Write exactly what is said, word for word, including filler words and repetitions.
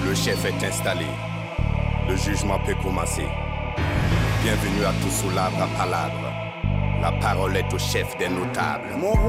Le chef est installé. Le jugement peut commencer. Bienvenue à tous sous l'arbre à palabres. La parole est au chef des notables.